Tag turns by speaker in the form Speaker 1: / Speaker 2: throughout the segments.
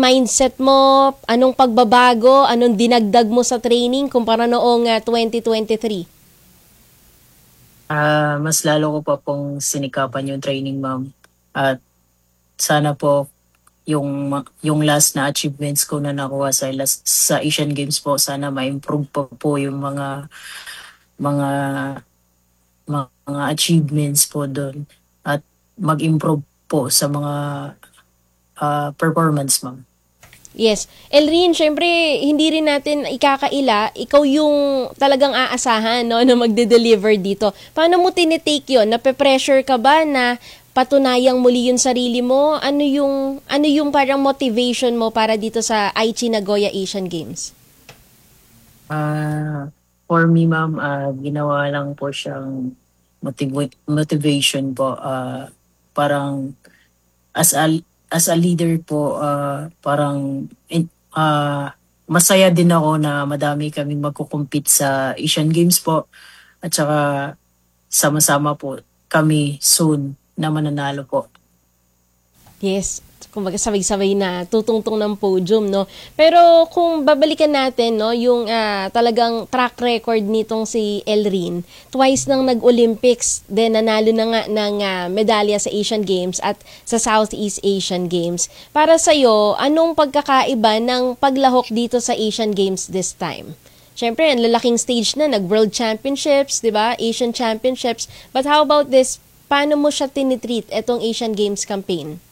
Speaker 1: mindset mo? Anong pagbabago? Anong dinagdag mo sa training kumpara noong 2023?
Speaker 2: Mas lalo ko pa pong sinikapan yung training, ma'am. At sana po yung last na achievements ko na nakuha sa Asian Games po, sana ma-improve pa po yung mga mga achievements po doon at mag-improve po sa mga performance, ma'am.
Speaker 1: Yes. Elrin, syempre, hindi rin natin ikakaila, ikaw yung talagang aasahan, no, na magde-deliver dito. Paano mo tinitake yun? Nape-pressure ka ba na patunayang muli yung sarili mo? Ano yung parang motivation mo para dito sa Aichi Nagoya Asian Games?
Speaker 2: For me, ma'am, ginawa lang po siyang motivation po. Parang as a as a leader po, masaya din ako na madami kaming magko-compete sa Asian Games po at saka sama-sama po kami soon na mananalo po.
Speaker 1: Yes, kumbaga sabay-sabay na tutungtong ng podium, no? Pero kung babalikan natin, no, yung talagang track record nitong si Elrin, twice nang nag-Olympics, then nanalo na nga ng medalya sa Asian Games at sa Southeast Asian Games. Para sa'yo, anong pagkakaiba ng paglahok dito sa Asian Games this time? Siyempre, ang lalaking stage na, nag-World Championships, di ba? Asian Championships. But how about this? Paano mo siya tinitreat, etong Asian Games campaign?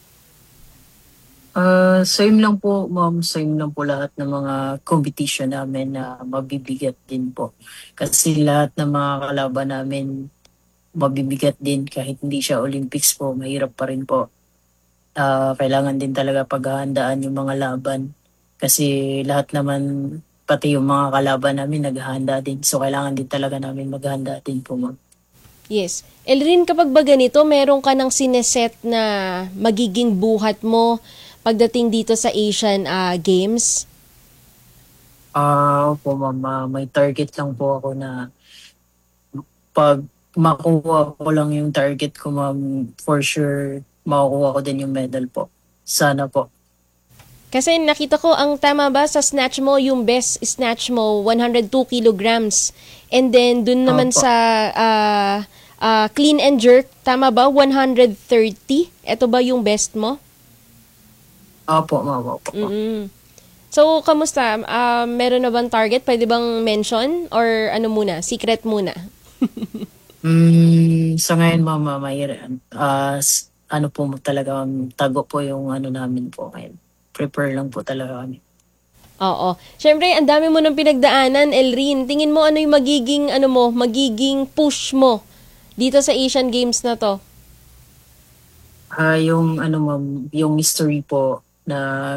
Speaker 2: Same lang po, ma'am. Same lang po lahat ng mga competition namin na mabibigat din po. Kasi lahat ng mga kalaban namin mabibigat din kahit hindi siya Olympics po. Mahirap pa rin po. Kailangan din talaga paghahandaan yung mga laban. Kasi lahat naman, pati yung mga kalaban namin naghahanda din. So kailangan din talaga namin maghanda din po, ma'am.
Speaker 1: Yes. Elrin, kapag ba ganito, meron ka ng sineset na magiging buhat mo pagdating dito sa Asian Games?
Speaker 2: Opo, ma'am. May target lang po ako na pag makuha ko lang yung target ko, ma'am, for sure, makukuha ko din yung medal po. Sana po.
Speaker 1: Kasi nakita ko, ang tama ba sa snatch mo, yung best snatch mo, 102 kilograms. And then, dun naman
Speaker 2: Opo.
Speaker 1: sa clean and jerk, tama ba, 130? Ito ba yung best mo?
Speaker 2: Opo, ma'am. Opo.
Speaker 1: Mm-mm. So, kamusta? Meron na bang target? Pwede bang mention? Or ano muna? Secret muna?
Speaker 2: Sa ngayon, ma'am, ano po talaga, tago po yung ano namin po ngayon. Prepare lang po talaga kami.
Speaker 1: Oo. Siyempre, ang dami mo ng pinagdaanan, Elrin. Tingin mo ano yung magiging push mo dito sa Asian Games na to?
Speaker 2: Yung ano, ma'am, yung history po na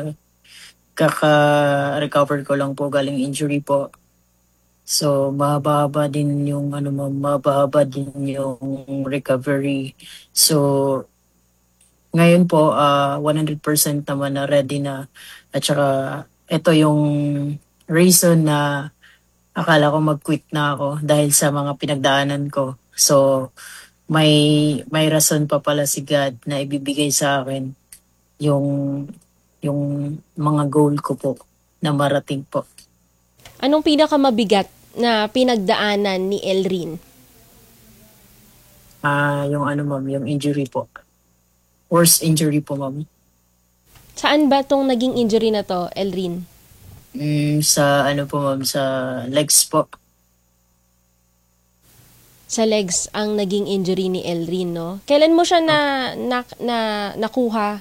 Speaker 2: kaka-recover ko lang po galing injury po. So, mahaba din yung ano, ma'am, mahaba din yung recovery. So, ngayon po, 100% naman na ready na. At saka, ito yung reason na akala ko mag-quit na ako dahil sa mga pinagdaanan ko. So, may may rason pa pala si God na ibibigay sa akin yung yung mga goal ko po na marating po.
Speaker 1: Anong pinakamabigat na pinagdaanan ni Elrin?
Speaker 2: Yung ano, ma'am, yung injury po. Worst injury po, ma'am.
Speaker 1: Saan ba tong naging injury na to, Elrin?
Speaker 2: Sa ano po, ma'am, sa legs po.
Speaker 1: Sa legs ang naging injury ni Elrin, no? Kailan mo siya nakuha?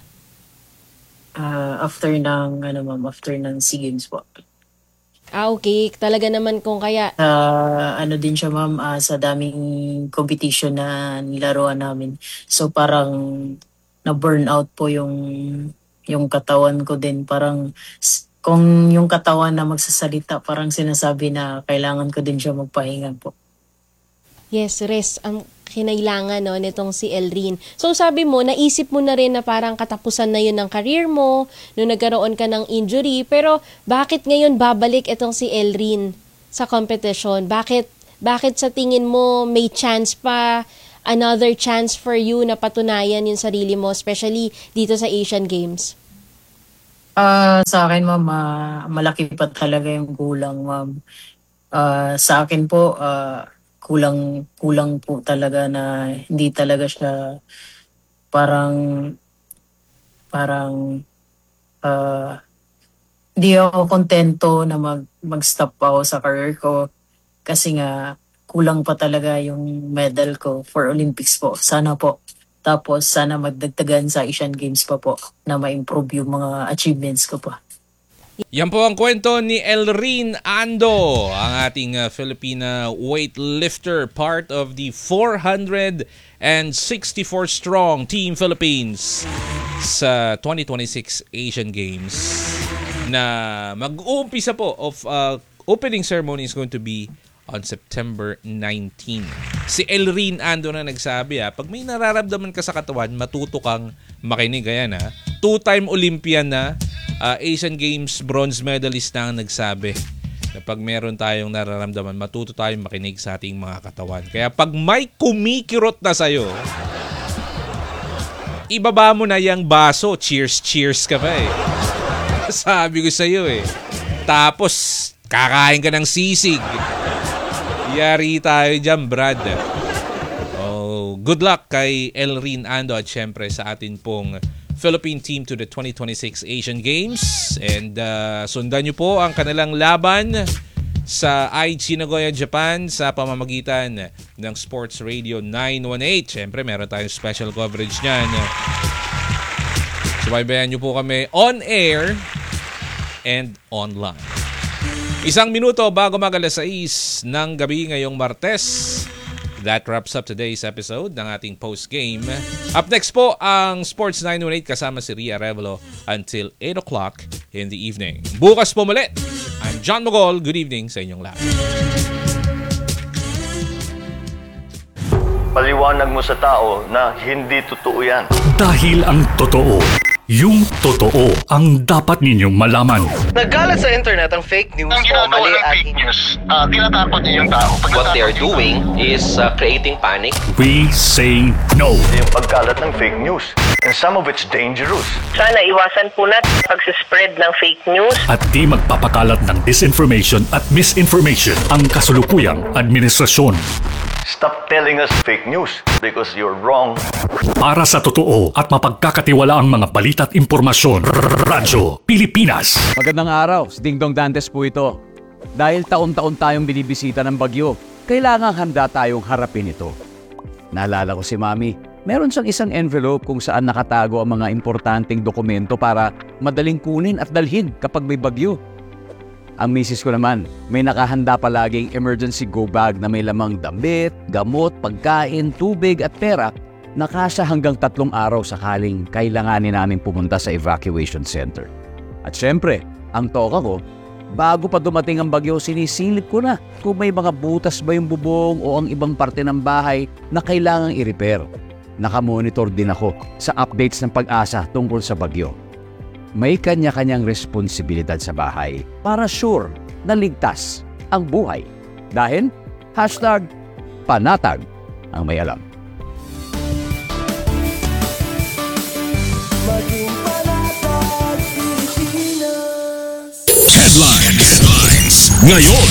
Speaker 2: After ng ano, ma'am, after ng SEA Games po.
Speaker 1: Okay. Talaga naman kung kaya.
Speaker 2: Ano din siya, ma'am, sa daming competition na nilaruan namin. So parang na-burn out po yung katawan ko din. Parang kung yung katawan na magsasalita, parang sinasabi na kailangan ko din siya magpahinga po.
Speaker 1: Yes, rest ang kinailangan, no, nitong si Elrin. So sabi mo, naisip mo na rin na parang katapusan na yun ng career mo, nung nagkaroon ka ng injury, pero bakit ngayon babalik itong si Elrin sa competition? Bakit sa tingin mo may chance pa, another chance for you na patunayan yung sarili mo, especially dito sa Asian Games?
Speaker 2: Sa akin ma'am, malaki pa talaga yung kulang ma'am. Sa akin po, kulang kulang po talaga na hindi talaga siya parang parang ah, hindi ako kontento na mag-stop ako sa career ko kasi nga kulang pa talaga yung medal ko for Olympics po. Sana po. Tapos sana magdagdagan sa Asian Games pa po na ma-improve yung mga achievements ko pa.
Speaker 3: Yan po ang kwento ni Elrin Ando, ang ating Filipina weightlifter, part of the 464 strong Team Philippines sa 2026 Asian Games na mag-uumpisa po of opening ceremony is going to be on September 19. Si Elrin Ando na nagsabi pag may nararamdaman ka sa katawan, matuto kang makinig. Ayan two-time Olympian na Asian Games bronze medalist na ang nagsabi na pag meron tayong nararamdaman, matuto tayong makinig sa ating mga katawan. Kaya pag may kumikirot na sa'yo, ibaba mo na yung baso. Cheers, cheers ka pa Sabi ko sa'yo Tapos, kakain ka ng sisig. Yari tayo dyan, Brad. Good luck kay Elrin Ando at syempre sa atin pong Philippine team to the 2026 Asian Games. And sundan nyo po ang kanilang laban sa Aichi Nagoya, Japan sa pamamagitan ng Sports Radio 918. Syempre, meron tayong special coverage niyan. Subaybayan nyo po kami on air and online. 1 minuto bago mag-alas 6 ng gabi ngayong Martes. That wraps up today's episode ng ating post-game. Up next po ang Sports 918 kasama si Ria Revelo until 8 o'clock in the evening. Bukas po muli. I'm John Mogol. Good evening sa inyong lahat.
Speaker 4: Paliwanag mo sa tao na hindi totoo yan.
Speaker 5: Dahil ang totoo, yung totoo ang dapat ninyong malaman.
Speaker 6: Nagkalat sa internet ang fake news
Speaker 7: Ang
Speaker 6: o
Speaker 7: ginagawa
Speaker 6: mali
Speaker 7: ng
Speaker 6: at
Speaker 7: fake news, tinatakot niyo yung tao.
Speaker 8: What they are doing is creating panic.
Speaker 5: We say no.
Speaker 4: Yung pagkalat ng fake news. And some of it's dangerous.
Speaker 9: Sana iwasan po natin pagsispread ng fake news.
Speaker 5: At di magpapakalat ng disinformation at misinformation ang kasulukuyang administrasyon.
Speaker 4: Stop telling us fake news because you're wrong.
Speaker 5: Para sa totoo at mapagkakatiwala ang mga balita at impormasyon, Radyo Pilipinas.
Speaker 10: Magandang araw, si Dingdong Dantes po ito. Dahil taon-taon tayong binibisita ng bagyo, kailangang handa tayong harapin ito. Naalala ko si Mami, meron siyang isang envelope kung saan nakatago ang mga importanteng dokumento para madaling kunin at dalhin kapag may bagyo. Ang misis ko naman, may nakahanda palaging emergency go bag na may lamang damit, gamot, pagkain, tubig at pera na kasya hanggang 3 araw sakaling kailanganin namin pumunta sa evacuation center. At syempre, ang toka ko, bago pa dumating ang bagyo, sinisilip ko na kung may mga butas ba yung bubong o ang ibang parte ng bahay na kailangang i-repair. Nakamonitor din ako sa updates ng Pag-asa tungkol sa bagyo. May kanya-kanyang responsibilidad sa bahay para sure na ligtas ang buhay. Dahil, #panatag ang may alam.
Speaker 5: Headlines ngayon.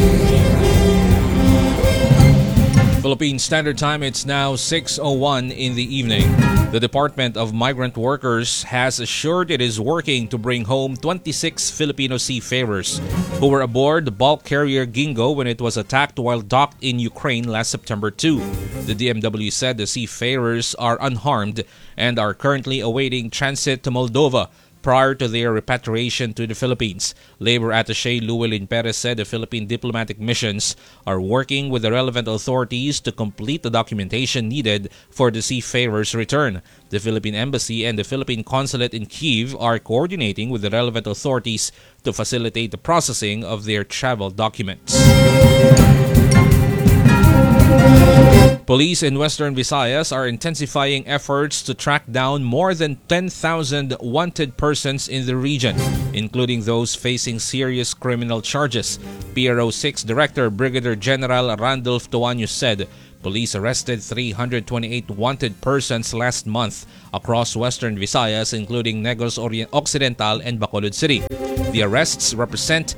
Speaker 3: Philippine Standard Time, it's now 6:01 in the evening. The Department of Migrant Workers has assured it is working to bring home 26 Filipino seafarers who were aboard the bulk carrier Gingo when it was attacked while docked in Ukraine last September 2. The DMW said the seafarers are unharmed and are currently awaiting transit to Moldova prior to their repatriation to the Philippines. Labor Attaché Llewellyn Perez said the Philippine diplomatic missions are working with the relevant authorities to complete the documentation needed for the seafarers' return. The Philippine Embassy and the Philippine Consulate in Kyiv are coordinating with the relevant authorities to facilitate the processing of their travel documents. Police in Western Visayas are intensifying efforts to track down more than 10,000 wanted persons in the region, including those facing serious criminal charges. PRO 6 Director Brigadier General Randolph Tuanyo said Police arrested 328 wanted persons last month across Western Visayas, including Negros Occidental and Bacolod City. The arrests represent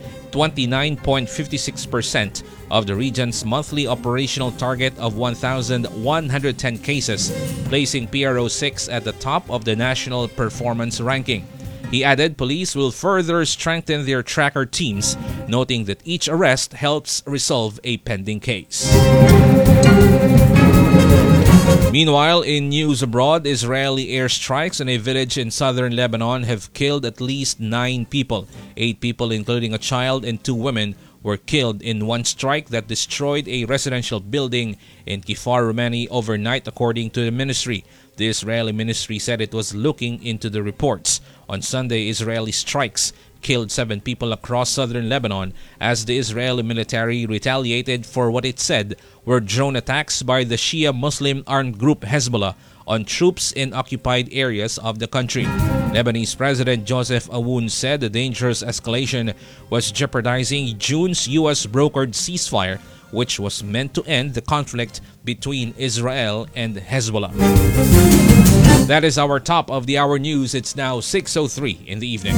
Speaker 3: 29.56% of the region's monthly operational target of 1,110 cases, placing PRO 6 at the top of the national performance ranking. He added police will further strengthen their tracker teams, noting that each arrest helps resolve a pending case. Meanwhile, in news abroad, Israeli airstrikes on a village in southern Lebanon have killed at least 9 people. 8 people, including a child and 2 women, were killed in one strike that destroyed a residential building in Kfar Rumani overnight, according to the ministry. The Israeli ministry said it was looking into the reports. On Sunday, Israeli strikes killed 7 people across southern Lebanon as the Israeli military retaliated for what it said were drone attacks by the Shia Muslim armed group Hezbollah on troops in occupied areas of the country. Lebanese President Joseph Aoun said the dangerous escalation was jeopardizing June's U.S.-brokered ceasefire, which was meant to end the conflict between Israel and Hezbollah. That is our top of the hour news. It's now 6:03 in the evening.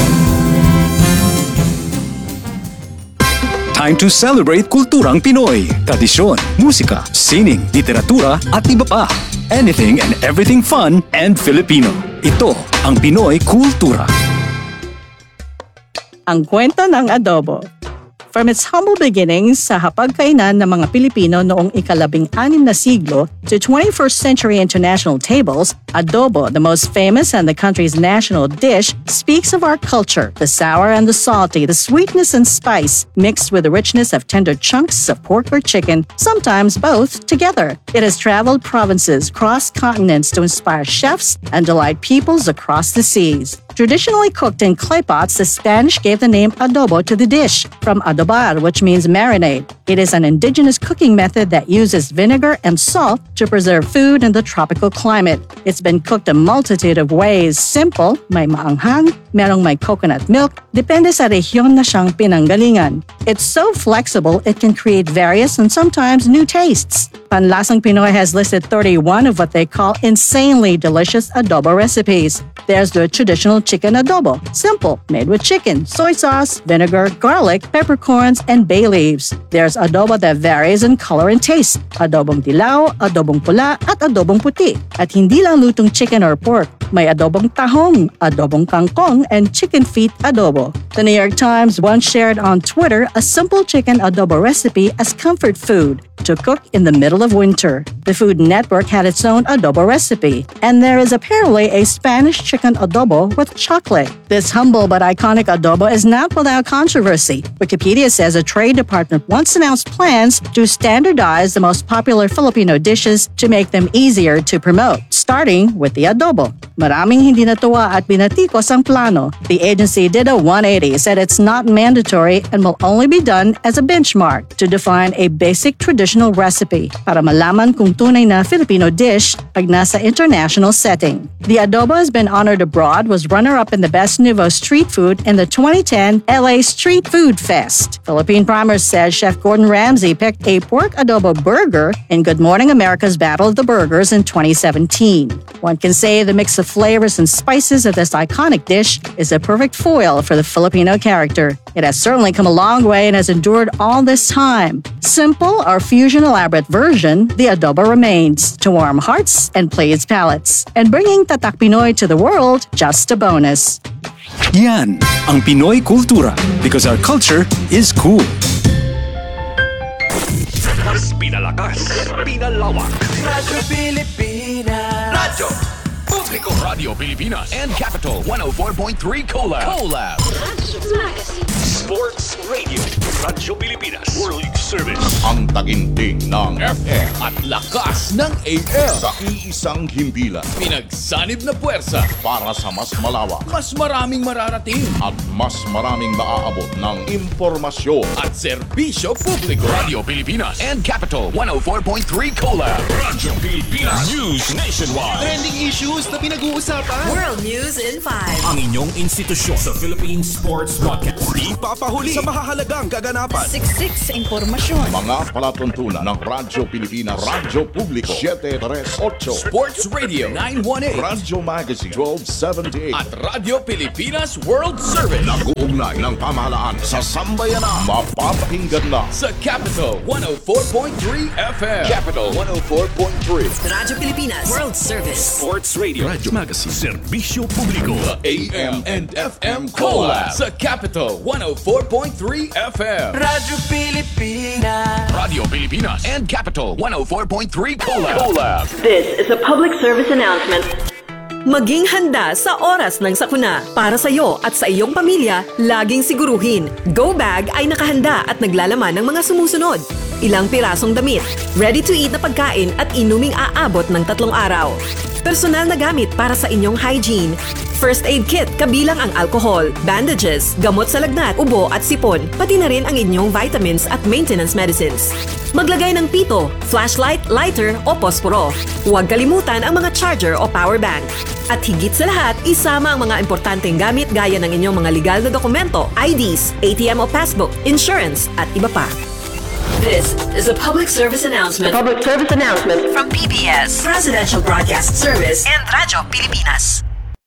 Speaker 11: Time to celebrate kulturang Pinoy. Tradisyon, musika, sining, literatura at iba pa. Anything and everything fun and Filipino. Ito ang Pinoy Kultura.
Speaker 12: Ang kwento ng adobo. From its humble beginnings sa hapagkainan ng mga Pilipino noong ika-16 na siglo to 21st century international tables, adobo, the most famous and the country's national dish, speaks of our culture, the sour and the salty, the sweetness and spice, mixed with the richness of tender chunks of pork or chicken, sometimes both together. It has traveled provinces, crossed continents to inspire chefs and delight peoples across the seas. Traditionally cooked in clay pots, the Spanish gave the name adobo to the dish, from adobar, which means marinade. It is an indigenous cooking method that uses vinegar and salt to preserve food in the tropical climate. It's been cooked a multitude of ways. Simple, may maanghang, merong may coconut milk, depende sa rehiyon na siyang pinanggalingan. It's so flexible, it can create various and sometimes new tastes. Panlasang Pinoy has listed 31 of what they call insanely delicious adobo recipes. There's the traditional chicken adobo, simple, made with chicken, soy sauce, vinegar, garlic, peppercorns, and bay leaves. There's adobo that varies in color and taste, adobong dilaw, adobong pula, at adobong puti. At hindi lang lutong chicken or pork, may adobong tahong, adobong kangkong, and chicken feet adobo. The New York Times once shared on Twitter a simple chicken adobo recipe as comfort food to cook in the middle of winter. The Food Network had its own adobo recipe, and there is apparently a Spanish chicken adobo with chocolate. This humble but iconic adobo is not without controversy. Wikipedia says a trade department once announced plans to standardize the most popular Filipino dishes to make them easier to promote, starting with the adobo. Maraming hindi natuwa at binatikos ang plano. The agency did a 180, said it's not mandatory and will only be done as a benchmark to define a basic traditional recipe para malaman kung tunay na Filipino dish pag nasa international setting. The adobo has been honored abroad, was runner-up in the Best Nouveau Street Food in the 2010 LA Street Food Fest. Philippine Primers says Chef Gordon Ramsay picked a pork adobo burger in Good Morning America's Battle of the Burgers in 2017. One can say the mix of flavors and spices of this iconic dish is a perfect foil for the Filipino character. It has certainly come a long way and has endured all this time. Simple or fusion elaborate version, the adobo remains to warm hearts and please palates. And bringing Tatak Pinoy to the world, just a bonus.
Speaker 11: Yan ang Pinoy Kultura, because our culture is cool.
Speaker 5: Mas pinalakas, pinalawak.
Speaker 6: Radyo Pilipinas.
Speaker 5: Radyo Publiko Radio Pilipinas and Capital 104.3 Collab. Sports Radio Radyo Pilipinas. World Service.
Speaker 13: Ang taginting ng
Speaker 5: FM at lakas ng AM.
Speaker 13: Sa iisang himpilan.
Speaker 5: Pinagsanib na puwersa
Speaker 13: Para sa mas malawak
Speaker 5: mas maraming mararating
Speaker 13: at mas maraming maaabot ng impormasyon.
Speaker 5: at serbisyo publiko. Radio Pilipinas and Capital 104.3 Collab. Radyo Pilipinas News Nationwide.
Speaker 6: Trending issues na pinag-uusapan.
Speaker 14: World News in 5.
Speaker 5: Ang inyong institusyon sa Philippine Sports Podcast.
Speaker 6: mapapahuli sa mahahalagang kaganapan.
Speaker 14: Siksik sa impormasyon.
Speaker 13: Mga palatuntunan ng Radyo Pilipinas, Radyo Publiko 738,
Speaker 5: Sports Radio 918,
Speaker 13: Radyo Magazine 1278,
Speaker 5: at Radyo Pilipinas World Service.
Speaker 13: Nag-uugnay ng pamahalaan sa sambayanan. Mapapakinggan na
Speaker 5: Sa Capital 104.3 FM. Capital 104.3.
Speaker 14: Radyo Pilipinas World Service.
Speaker 5: Sports Radio.
Speaker 6: Radyo Magazine.
Speaker 5: Serbisyo Publiko. The AM and FM Collab. Sa Capital 104.3 FM.
Speaker 6: Radyo Pilipinas.
Speaker 5: Radio Pilipinas and Capital 104.3 Collab.
Speaker 9: This is a public service announcement.
Speaker 14: Maging handa sa oras ng sakuna. Para sa iyo at sa iyong pamilya, laging siguruhin. Go Bag ay nakahanda at naglalaman ng mga sumusunod. Ilang pirasong damit, ready-to-eat na pagkain at inuming aabot ng 3 araw. Personal na gamit para sa inyong hygiene. First aid kit kabilang ang alcohol, bandages, gamot sa lagnat, ubo at sipon, pati na rin ang inyong vitamins at maintenance medicines. Maglagay ng pito, flashlight, lighter o posporo. Huwag kalimutan ang mga charger o power bank. At higit sa lahat, isama ang mga importanteng gamit gaya ng inyong mga legal na dokumento, IDs, ATM o passbook, insurance at iba pa. This is a public service announcement.
Speaker 9: Public service announcement
Speaker 14: From PBS, Presidential Broadcast Service, and Radyo Pilipinas.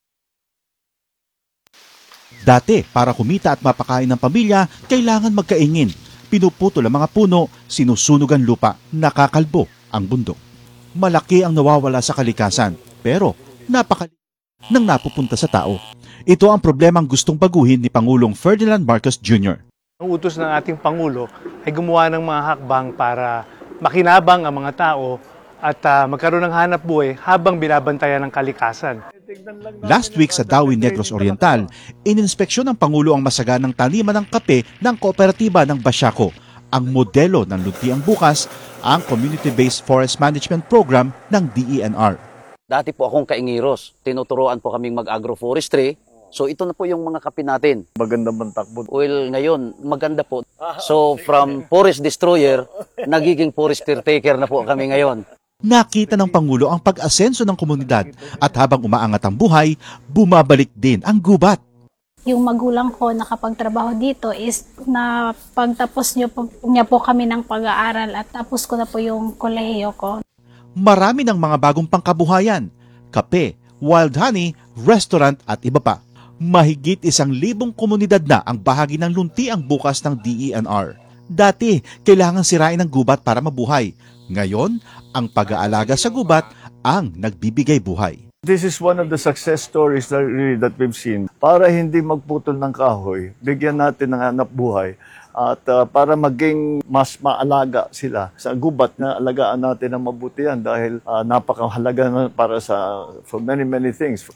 Speaker 15: Dati, para kumita at mapakain ng pamilya, kailangan magkaingin. Pinuputol ang mga puno, sinusunog ang lupa, nakakalbo ang bundok. Malaki ang nawawala sa kalikasan, pero napakaliit nang napupunta sa tao. Ito ang problemang gustong baguhin ni Pangulong Ferdinand Marcos Jr.
Speaker 16: Ang utos ng ating Pangulo ay gumawa ng mga hakbang para makinabang ang mga tao at magkaroon ng hanap buhay habang binabantayan ng kalikasan.
Speaker 15: Last week sa Dawi Negros Oriental, ininspeksyon ng Pangulo ang masaganang taniman ng kape ng kooperatiba ng Basyaco. Ang modelo ng Luntiang Bukas, ang Community-Based Forest Management Program ng DENR.
Speaker 10: Dati po akong kaingiros. Tinuturoan po kaming mag-agroforestry. So ito na po yung mga kape natin.
Speaker 17: Maganda man takbo.
Speaker 10: Well, ngayon, maganda po. So from forest destroyer, nagiging forest caretaker na po kami ngayon.
Speaker 15: Nakita ng Pangulo ang pag-asenso ng komunidad at habang umaangat ang buhay, bumabalik din ang gubat.
Speaker 18: Yung magulang ko nakapagtrabaho dito is na pagtapos niya po kami ng pag-aaral at tapos ko na po yung kolehiyo ko.
Speaker 15: Marami ng mga bagong pangkabuhayan, kape, wild honey, restaurant at iba pa. Mahigit 1,000 komunidad na ang bahagi ng Luntiang Bukas ng DENR. Dati, kailangan sirain ang gubat para mabuhay. Ngayon, ang pag-aalaga sa gubat ang nagbibigay buhay.
Speaker 17: This is one of the success stories that we've seen. Para hindi magputol ng kahoy, bigyan natin ng hanap buhay at para maging mas maalaga sila sa gubat na alagaan natin ng mabuti yan dahil napakahalaga na para for many things.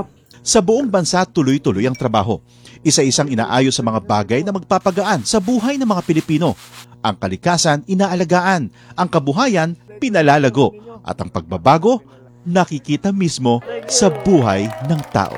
Speaker 15: Sa buong bansa, tuloy-tuloy ang trabaho. Isa-isang inaayos sa mga bagay na magpapagaan sa buhay ng mga Pilipino. Ang kalikasan, inaalagaan. Ang kabuhayan, pinalalago. At ang pagbabago, nakikita mismo sa buhay ng tao.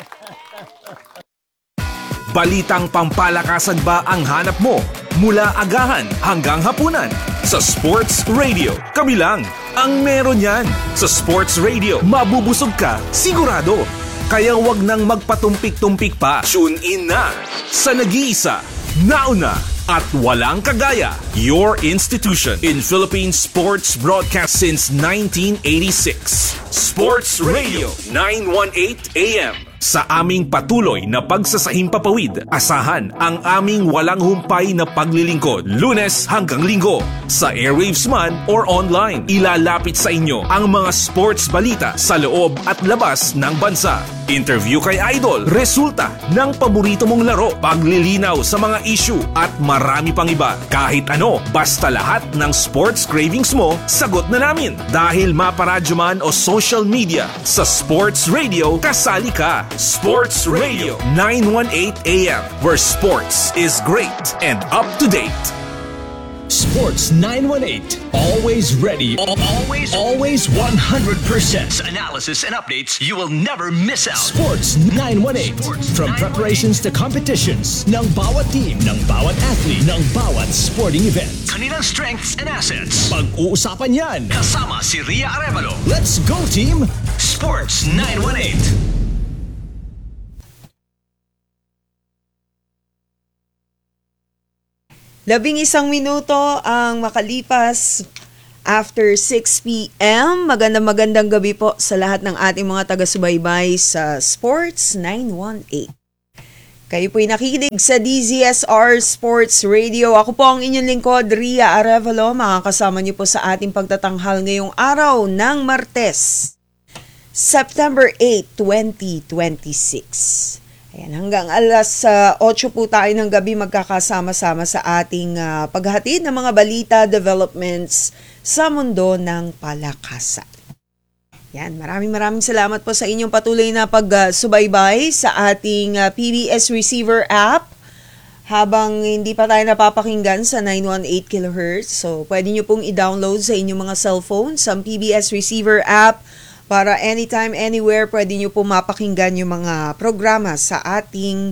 Speaker 19: Balitang pampalakasan ba ang hanap mo? Mula agahan hanggang hapunan. Sa Sports Radio, kami lang ang meron yan. Sa Sports Radio, mabubusog ka, sigurado. Kaya wag nang magpatumpik-tumpik pa. Tune in na sa nag-iisa, nauna at walang kagaya. Your institution in Philippine sports broadcast since 1986. Sports Radio 918 AM. Sa aming patuloy na pagsasahimpapawid, asahan ang aming walang humpay na paglilingkod, Lunes hanggang Linggo. Sa airwaves man or online, ilalapit sa inyo ang mga sports balita sa loob at labas ng bansa. Interview kay Idol, resulta ng paborito mong laro, paglilinaw sa mga issue at marami pang iba. Kahit ano, basta lahat ng sports cravings mo, sagot na namin. Dahil maparadyo man o social media, sa Sports Radio, kasali ka. Sports Radio 918 AM, where sports is great and up to date.
Speaker 5: Sports 918. Always ready. Always 100% analysis and updates you will never miss out. Sports 918. From preparations to competitions ng bawat team, ng bawat athlete, ng bawat sporting event. Kanilang strengths and assets. Pag-uusapan yan. Kasama si Ria Arevalo. Let's go team! Sports 918.
Speaker 20: 11 minuto ang makalipas after 6 p.m. Magandang gabi po sa lahat ng ating mga taga-subaybay sa Sports 918. Kayo po'y nakikinig sa DZSR Sports Radio. Ako po ang inyong lingkod, Ria Arevalo. Makakasama niyo po sa ating pagtatanghal ngayong araw ng Martes, September 8, 2026. Ayan, hanggang alas 8 po tayo ng gabi magkakasama-sama sa ating paghatid ng mga balita, developments sa mundo ng palakasan. Yan, maraming salamat po sa inyong patuloy na pagsubaybay sa ating PBS Receiver app habang hindi pa tayo napapakinggan sa 918 kHz. So, pwede nyo pong i-download sa inyong mga cellphone sa PBS Receiver app para anytime, anywhere, pwede nyo po mapakinggan yung mga programa sa ating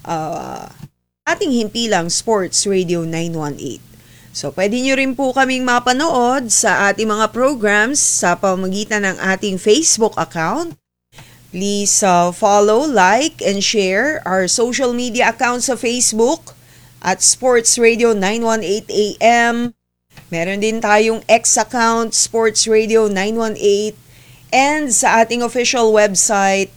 Speaker 20: himpilang Sports Radio 918. So, pwede nyo rin po kaming mapanood sa ating mga programs sa pamamagitan ng ating Facebook account. Please follow, like, and share our social media account sa Facebook at Sports Radio 918 AM. Meron din tayong X account, Sports Radio 918. And sa ating official website,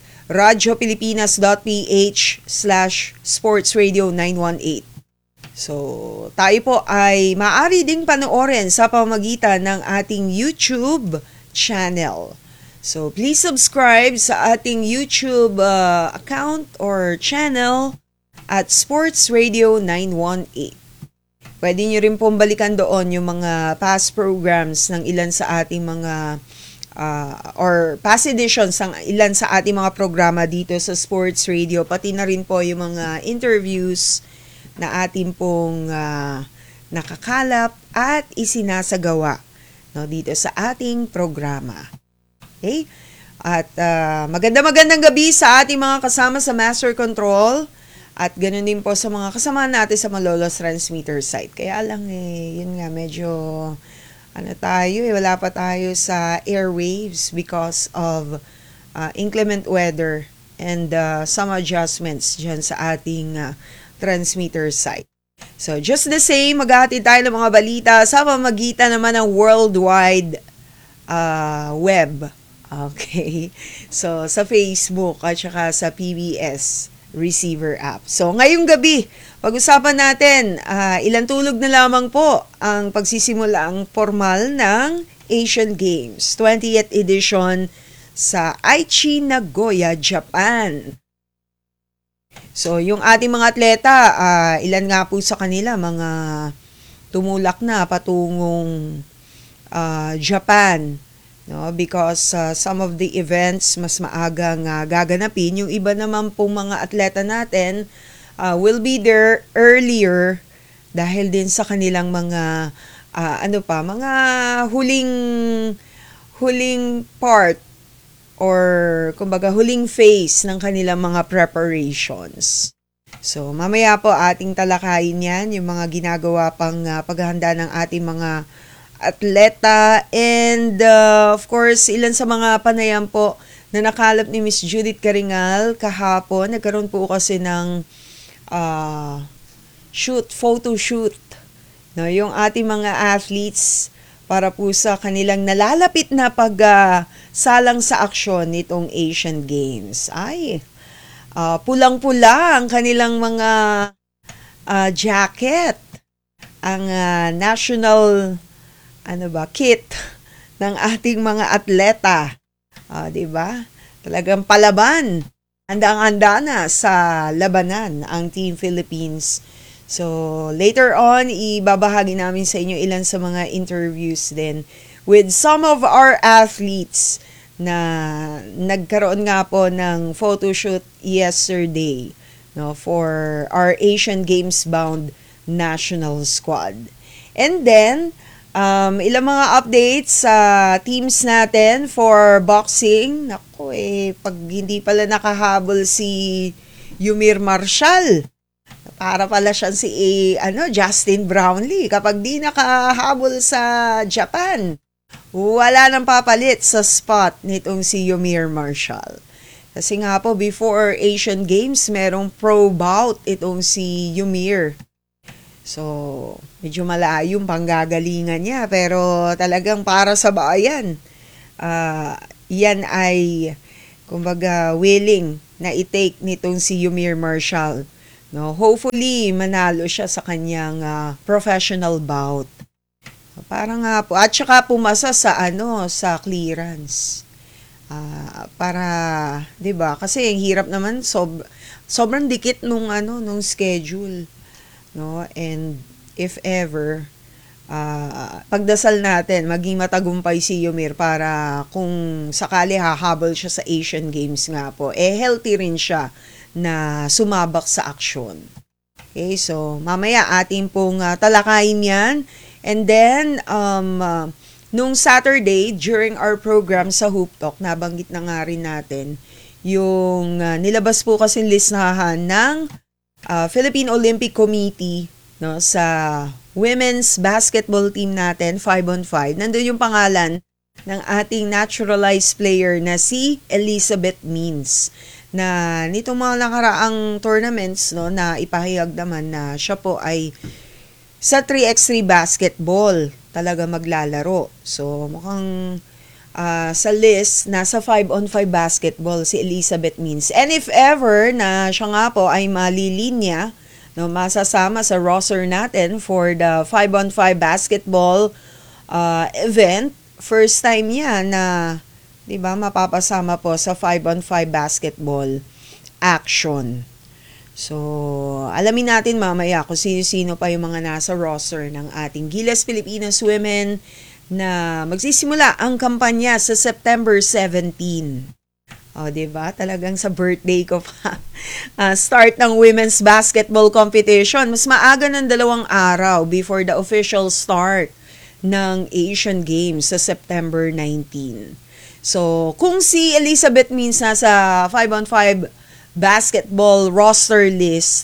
Speaker 20: radiopilipinas.ph/sportsradio918. So, tayo po ay maaari ding panoorin sa pamamagitan ng ating YouTube channel. So, please subscribe sa ating YouTube account or channel at Sports Radio 918. Pwede nyo rin pong balikan doon yung mga past programs ng ilan sa ating mga or past editions ng ilan sa ating mga programa dito sa Sports Radio, pati na rin po yung mga interviews na ating pong nakakalap at isinasagawa dito sa ating programa. Okay? At magandang gabi sa ating mga kasama sa Master Control at ganoon din po sa mga kasama natin sa Malolos Transmitter site. Kaya lang yun nga, medyo wala pa tayo sa airwaves because of inclement weather and some adjustments dyan sa ating transmitter site. So, just the same, maghahatid tayo ng mga balita sa pamamagitan naman ng worldwide web. Okay? So, sa Facebook at saka sa PBS Receiver app. So, ngayong gabi, pag-usapan natin, ilang tulog na lamang po ang pagsisimulang formal ng Asian Games 20th edition sa Aichi, Nagoya, Japan. So, yung ating mga atleta, ilan nga po sa kanila, mga tumulak na patungong Japan. No? Because some of the events mas maagang gaganapin. Yung iba naman pong mga atleta natin will be there earlier dahil din sa kanilang mga mga huling part or kumbaga huling phase ng kanilang mga preparations. So, mamaya po ating talakayin yan, yung mga ginagawa pang paghahanda ng ating mga atleta and of course, ilan sa mga panayam po na nakalap ni Miss Judith Caringal kahapon. Nagkaroon po kasi ng photo shoot. No, yung ating mga athletes para po sa kanilang nalalapit na pagsalang sa aksyon nitong Asian Games. Ay, pulang-pula ang kanilang mga jacket. Ang national kit ng ating mga atleta. 'Di ba? Talagang palaban. Handang-handa na sa labanan ang Team Philippines. So, later on, ibabahagi namin sa inyo ilan sa mga interviews din with some of our athletes na nagkaroon nga po ng photoshoot yesterday for our Asian Games bound national squad. And then, ilang mga updates sa teams natin for boxing. Naku, pag hindi pala nakahabol si Yumir Marshall, para pala siyang si Justin Brownlee. Kapag di nakahabol sa Japan, wala nang papalit sa spot nitong si Yumir Marshall. Kasi nga po, before Asian Games, merong pro bout itong si Yumir. So, medyo malayo yung panggagalingan niya, pero talagang para sa bayan. Yan ay, kumbaga, willing na i-take nitong si Yumir Marshall. No, hopefully manalo siya sa kanyang professional bout. Parang nga po, at saka pumasa sa sa clearance. Para 'di ba? Kasi ang hirap naman sobrang dikit nung schedule, no? And if ever pagdasal natin maging matagumpay si Yumir para kung sakali hahabol siya sa Asian Games nga po, healthy rin siya na sumabak sa aksyon. Okay, so mamaya atin pong talakayin yan. And then, nung Saturday, during our program sa Hoop Talk, nabanggit na nga rin natin, yung nilabas po kasi listahan ng Philippine Olympic Committee, no, sa women's basketball team natin, 5-on-5. Nandun yung pangalan ng ating naturalized player na si Elizabeth Means, na nitong mga nakaraang tournaments, no, na ipahayag naman na siya po ay sa 3x3 basketball talaga maglalaro. So mukhang sa list, nasa 5-on-5 basketball si Elizabeth Means. And if ever na siya nga po ay malilinya, no, masasama sa roster natin for the 5-on-5 basketball event, first time niya na 'di ba, mapapasama po sa 5-on-5 basketball action. So, alamin natin mamaya kung sino-sino pa yung mga nasa roster ng ating Gilas Pilipinas Women na magsisimula ang kampanya sa September 17. O, 'di ba? Talagang sa birthday ko pa. Start ng women's basketball competition. Mas maaga ng 2 araw before the official start ng Asian Games sa September 19. So, kung si Elizabeth Means nasa 5-on-5 basketball roster list,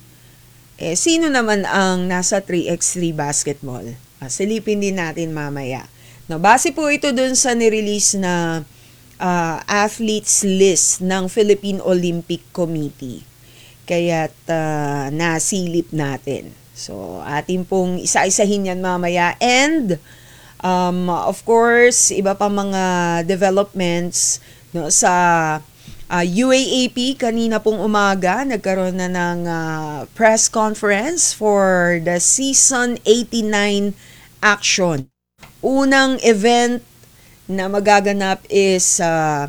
Speaker 20: sino naman ang nasa 3x3 basketball? Silipin din natin mamaya. No, base po ito dun sa nirelease na athletes list ng Philippine Olympic Committee. Kaya't nasilip natin. So, atin pong isa-isahin yan mamaya. And of course, iba pa mga developments, no, sa UAAP kanina pong umaga, nagkaroon na ng press conference for the Season 89 action. Unang event na magaganap is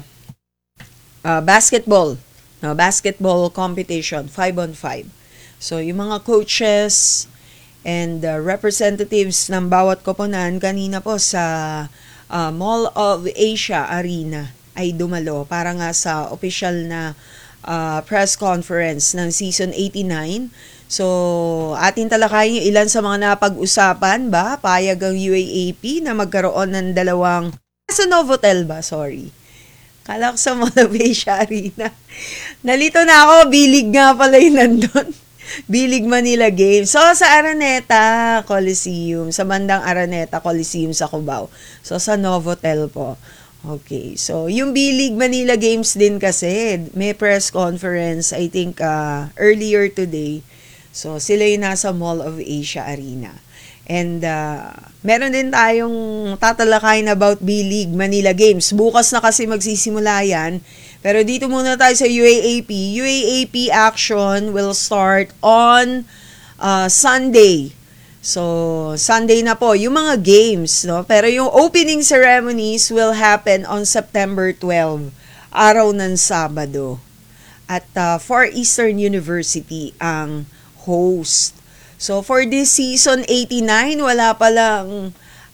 Speaker 20: basketball. No, basketball competition, 5-on-5. So, yung mga coaches and representatives ng bawat koponan kanina po sa Mall of Asia Arena ay dumalo para nga sa official na press conference ng Season 89. So, atin talakayin yung ilan sa mga napag-usapan ba? Payag ang UAAP na magkaroon ng dalawang sa Novotel ba? Sorry. Kala ko sa Mall of Asia Arena. Nalito na ako, bilig nga pala yung nandun. Bilig Manila Games. So, sa Araneta Coliseum, sa bandang Araneta Coliseum sa Cubao. So, sa Novotel po. Okay. So, yung Bilig Manila Games din kasi, may press conference, I think, earlier today. So, sila yung nasa Mall of Asia Arena. And, meron din tayong tatalakayin about Bilig Manila Games. Bukas na kasi magsisimula yan. Pero dito muna tayo sa UAAP. UAAP action will start on Sunday. So, Sunday na po. Yung mga games, no? Pero yung opening ceremonies will happen on September 12, araw ng Sabado. At Far Eastern University ang host. So, for this season 89, wala palang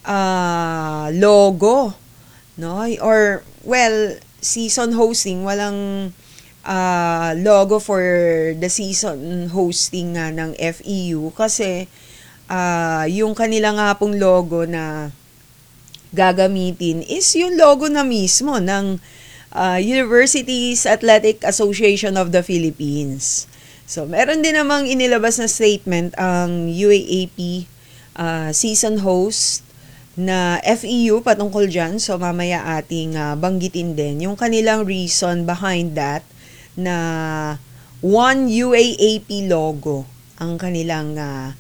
Speaker 20: logo, no? Or, well, season hosting, walang logo for the season hosting nga ng FEU kasi yung kanila nga pong logo na gagamitin is yung logo na mismo ng Universities Athletic Association of the Philippines. So, meron din namang inilabas na statement ang UAAP season host na FEU patungkol dyan. So, mamaya ating banggitin din yung kanilang reason behind that na one UAAP logo ang kanilang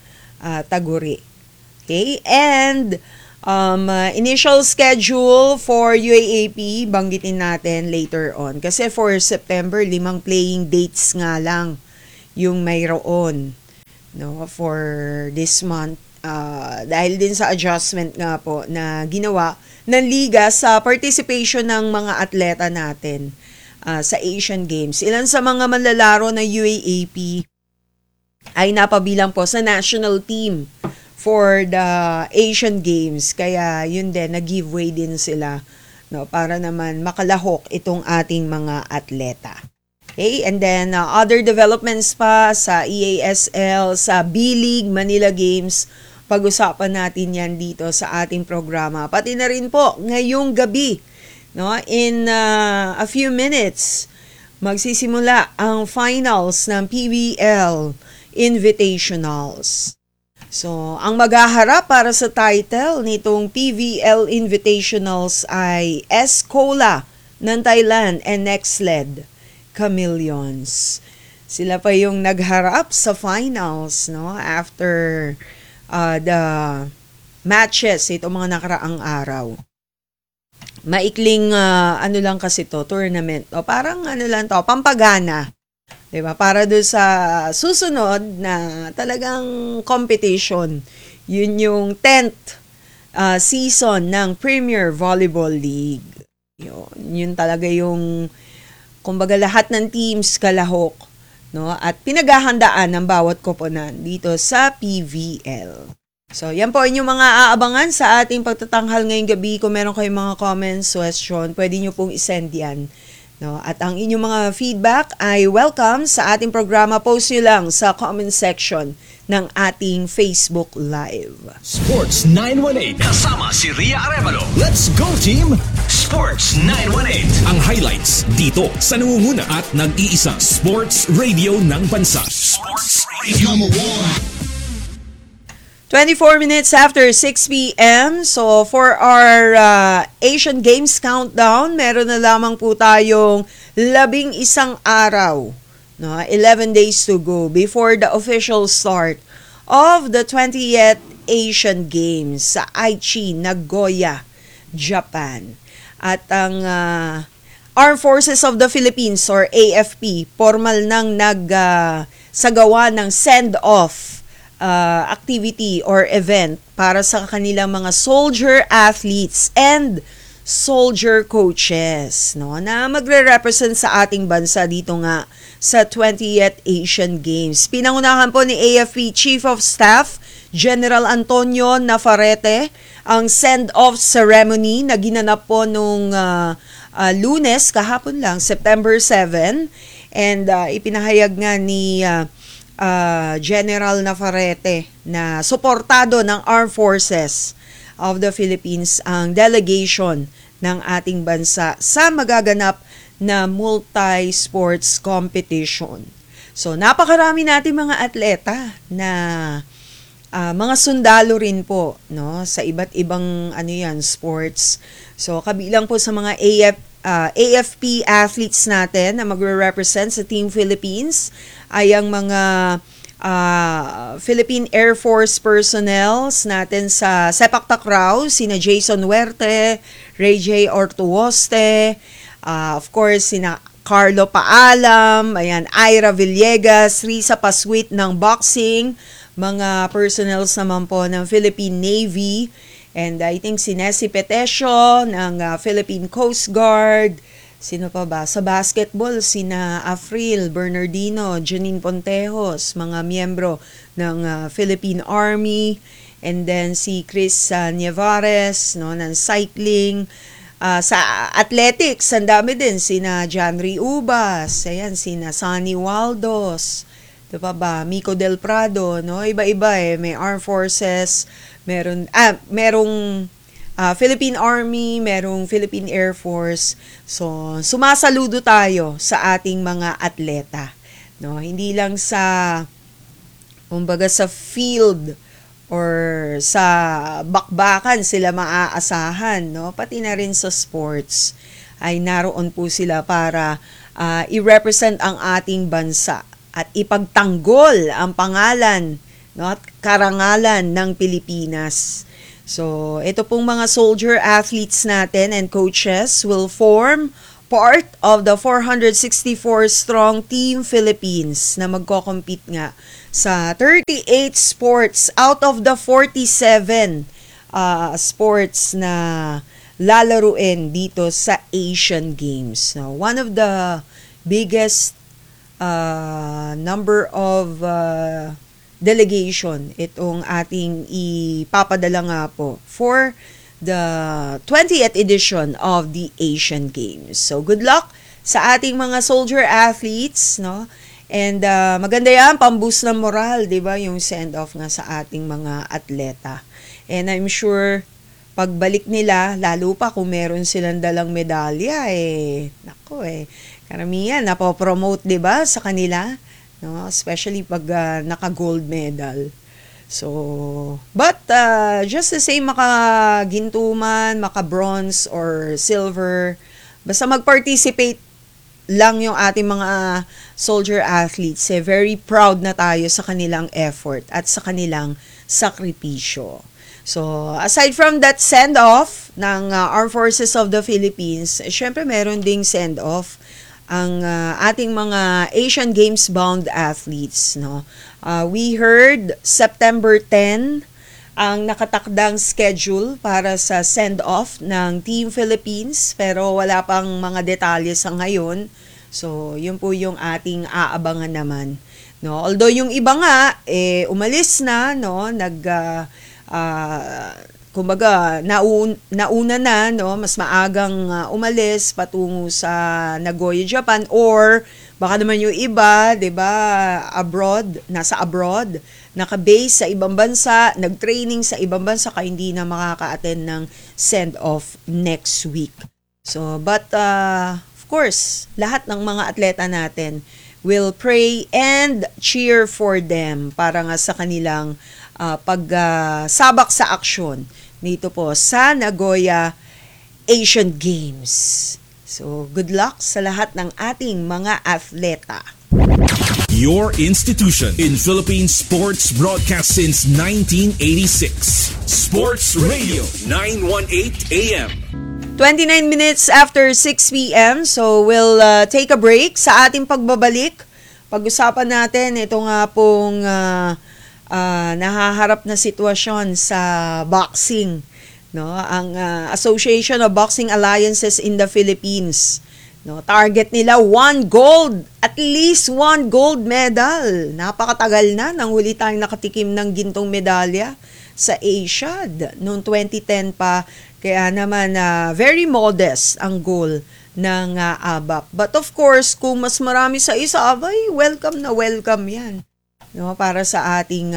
Speaker 20: Tagore. Okay? And initial schedule for UAAP, banggitin natin later on. Kasi for September, 5 playing dates nga lang yung mayroon, no, for this month. Dahil din sa adjustment nga po na ginawa ng liga sa participation ng mga atleta natin sa Asian Games. Ilan sa mga manlalaro ng UAAP ay napabilang po sa national team for the Asian Games. Kaya yun din, nag-giveaway din sila, no, para naman makalahok itong ating mga atleta. Okay, and then other developments pa sa EASL, sa B-League, Manila Games, pag-usapan natin yan dito sa ating programa. Pati na rin po ngayong gabi, no, in a few minutes, magsisimula ang finals ng PBL Invitationals. So, ang maghaharap para sa title nitong PVL Invitationals ay Escola ng Thailand and Nextled Chameleons. Sila pa yung nagharap sa finals, no, after the matches itong mga nakaraang araw. Maikling ano lang kasi to, tournament. O parang ano lang to, pampagana. 'Di ba? Para do sa susunod na talagang competition. Yun yung 10th season ng Premier Volleyball League. Yun talaga yung kumbaga lahat ng teams kalahok, no? At pinaghahandaan ng bawat koponan dito sa PVL. So, yan po inyong mga aabangan sa ating pagtatanghal ngayong gabi. Kung meron kayong mga comments, question, pwede nyo pong isend yan. No? At ang inyong mga feedback ay welcome sa ating programa. Post nyo lang sa comment section ng ating Facebook Live.
Speaker 5: Sports 918 kasama si Ria Arevalo. Let's go team! Sports 918. Ang highlights dito sa nangunguna at nag-iisang Sports Radio ng bansa. Sports Radio number 1.
Speaker 20: 24 minutes after 6 p.m. So, for our Asian Games countdown, meron na lamang po tayong 11 araw, no? 11 days to go before the official start of the 20th Asian Games sa Aichi, Nagoya, Japan. At ang Armed Forces of the Philippines or AFP, formal nang nagsagawa ng send-off activity or event para sa kanilang mga soldier athletes and soldier coaches, no, na magre-represent sa ating bansa dito nga sa 20th Asian Games. Pinangunahan po ni AFP Chief of Staff General Antonio Navarrete ang send-off ceremony na ginanap po nung Lunes, kahapon lang, September 7, and ipinahayag nga ni General Navarrete na suportado ng Armed Forces of the Philippines ang delegation ng ating bansa sa magaganap na multi-sports competition. So, napakarami natin mga atleta na mga sundalo rin po, no, sa iba't ibang sports. So, kabilang po sa mga AFP athletes natin na magre-represent sa Team Philippines ay ang mga Philippine Air Force personnels natin sa sepak takraw, sina Jason Huerte, Ray J. Ortuoste, of course, sina Carlo Paalam, ayan, Ira Villegas, Risa Paswit ng boxing, mga personnels naman po ng Philippine Navy, and I think si Nessie Petesio ng Philippine Coast Guard. Sino pa ba? Sa basketball, sina Afril Bernardino, Janine Pontejos, mga miyembro ng Philippine Army. And then si Chris Nievares, no, ng cycling. Sa athletics, ang dami din. Sina Janry Ubas, ayan, sina Sonny Waldos. Ito pa ba? Mico Del Prado, no? Iba-iba May Armed Forces, merong Philippine Army, merong Philippine Air Force. So, sumasaludo tayo sa ating mga atleta, no? Hindi lang sa kumbaga sa field or sa bakbakan sila maaasahan, no? Pati na rin sa sports ay naroon po sila para i-represent ang ating bansa at ipagtanggol ang pangalan no, at karangalan ng Pilipinas. So, ito pong mga soldier athletes natin and coaches will form part of the 464-strong Team Philippines na magko-compete nga sa 38 sports out of the 47 sports na lalaruin dito sa Asian Games. Now, one of the biggest number of delegation itong ating ipapadala nga po for the 20th edition of the Asian Games. So good luck sa ating mga soldier athletes, no? And maganda yan, pamboost ng moral, 'di ba? Yung send off nga sa ating mga atleta. And I'm sure pagbalik nila, lalo pa kung meron silang dalang medalya, karamihan napopromote, 'di ba, sa kanila? No, especially pag naka-gold medal. So, but just the same maka-ginto man, maka-bronze or silver, basta mag-participate lang yung ating mga soldier athletes. Very proud na tayo sa kanilang effort at sa kanilang sakripisyo. So, aside from that send-off ng Armed Forces of the Philippines, syempre meron ding send-off ang ating mga Asian Games bound athletes, no. We heard September 10 ang nakatakdang schedule para sa send-off ng Team Philippines, pero wala pang mga detalye sa ngayon. So, yun po yung ating aabangan naman, no. Although yung iba nga umalis na, no, kumbaga, nauna na, no, mas maagang umalis patungo sa Nagoya, Japan, or baka naman yung iba, 'di ba, nasa abroad, naka-base sa ibang bansa, nag-training sa ibang bansa, kaya hindi na makaka-attend ng send-off next week. So, but of course, lahat ng mga atleta natin will pray and cheer for them para nga sa kanilang pagsabak sa aksyon dito po sa Nagoya Asian Games. So, good luck sa lahat ng ating mga atleta.
Speaker 19: Your institution in Philippine sports broadcast since 1986. Sports Radio 918 AM.
Speaker 20: 29 minutes after 6 p.m. So, we'll take a break sa ating pagbabalik. Pag-usapan natin ito nga pong nahaharap na sitwasyon sa boxing, no, ang Association of Boxing Alliances in the Philippines, no, target nila at least one gold medal. Napakatagal na nang huli tayong nakatikim ng gintong medalya sa Asiad noong 2010 pa, kaya naman very modest ang goal ng ABAP. But of course, kung mas marami sa isa, welcome na welcome yan, no, para sa ating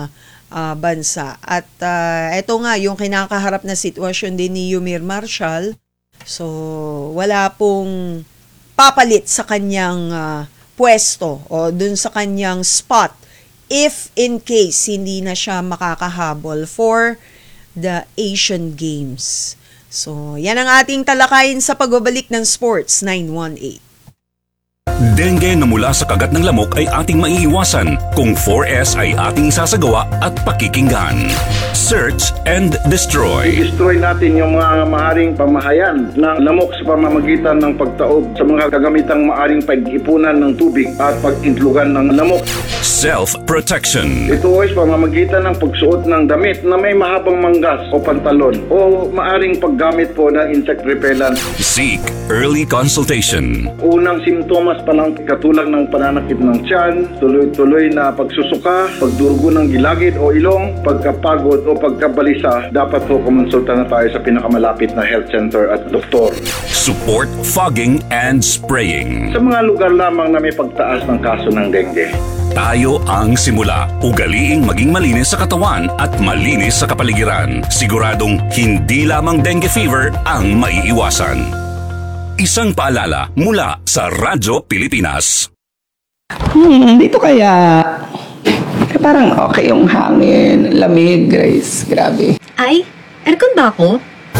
Speaker 20: bansa. At ito nga yung kinakaharap na sitwasyon din ni Yumir Marshall. So, wala pong papalit sa kanyang pwesto o dun sa kanyang spot if in case hindi na siya makakahabol for the Asian Games. So, yan ang ating talakayin sa pagbabalik ng Sports 918.
Speaker 19: Dengue na mula sa kagat ng lamok ay ating maiiwasan kung 4S ay ating sasagawa at pakikinggan. Search and destroy.
Speaker 21: I-destroy natin yung mga maaring pamahayan ng lamok sa pamamagitan ng pagtaob sa mga kagamitang maaring pag-ipunan ng tubig at pag-intlugan ng lamok.
Speaker 19: Self-protection.
Speaker 21: Ito ay pamamagitan ng pagsuot ng damit na may mahabang manggas o pantalon o maaring paggamit po ng insect repellent.
Speaker 19: Seek early consultation.
Speaker 21: Unang simptomas pa lang katulad ng pananakit ng tiyan, tuloy-tuloy na pagsusuka, pagdurugo ng gilagid o ilong, pagkapagod o pagkabalisa, dapat po kumonsulta na tayo sa pinakamalapit na health center at doktor.
Speaker 19: Support fogging and spraying.
Speaker 21: Sa mga lugar lamang na may pagtaas ng kaso ng dengue.
Speaker 19: Tayo ang simula. Ugaliing maging malinis sa katawan at malinis sa kapaligiran. Siguradong hindi lamang dengue fever ang maiiwasan. Isang paalala mula sa Radyo Pilipinas.
Speaker 22: Dito kaya parang okay yung hangin, lamig, Grace. Grabe.
Speaker 23: Ay, aircon ba ako?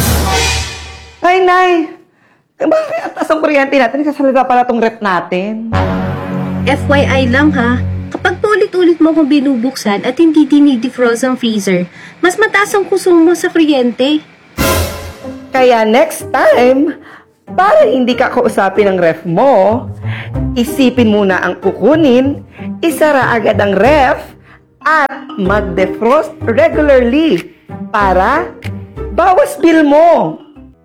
Speaker 22: Ay, Nay. Bakit ang taas ang kuryente natin? Sasalita pala tong rep natin.
Speaker 23: FYI lang ha, Kapag paulit-ulit mo akong binubuksan at hindi dinidefrost ang freezer, mas mataas ang konsumo sa kuryente.
Speaker 22: Kaya next time, para hindi ka kausapin ng ref mo, isipin muna ang kukunin, isara agad ang ref, at mag-defrost regularly para bawas bill mo.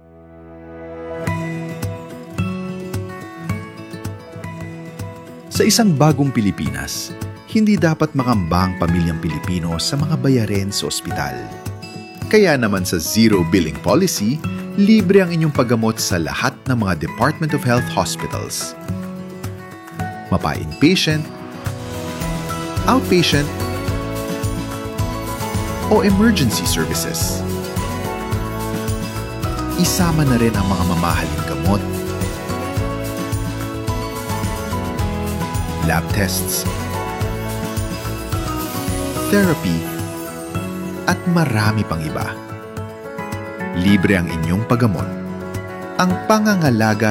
Speaker 1: Sa isang bagong Pilipinas, hindi dapat makamba ang pamilyang Pilipino sa mga bayarin sa ospital. Kaya naman sa Zero Billing Policy, libre ang inyong paggamot sa lahat ng mga Department of Health hospitals. Mapa-inpatient, outpatient, o emergency services. Isama na rin ang mga mamahaling gamot, lab tests, therapy, at marami pang iba. Libre ang inyong paggamot. Ang pangangalaga